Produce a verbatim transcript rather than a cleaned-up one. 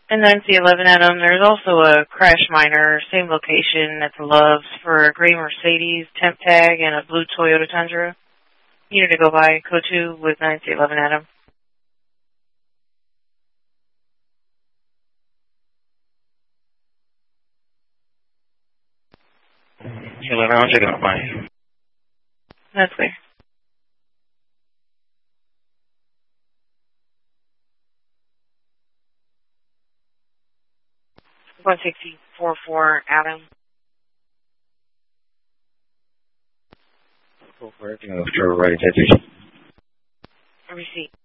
And nine C eleven Adam, there's also a crash miner, same location at the Loves for a gray Mercedes temp tag and a blue Toyota Tundra. You need to go by code two with nine C eleven Adam. eleven, I'm checking out mine. That's clear. one sixty-four four Adam. Go for it. You know, right, that's it. Receipt.